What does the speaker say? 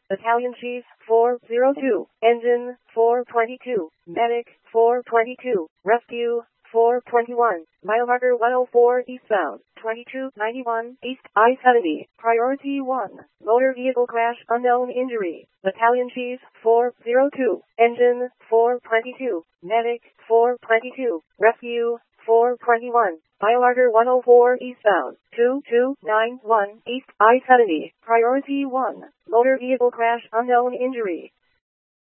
Battalion Chief 402, Engine 422, Medic 422, Rescue 421, mile marker 104 eastbound, 2291 east I-70, priority 1, motor vehicle crash, unknown injury. Battalion Chief 402, Engine 422, Medic 422, Rescue 421, mile marker 104 eastbound, 2291 east I-70, priority 1, motor vehicle crash, unknown injury.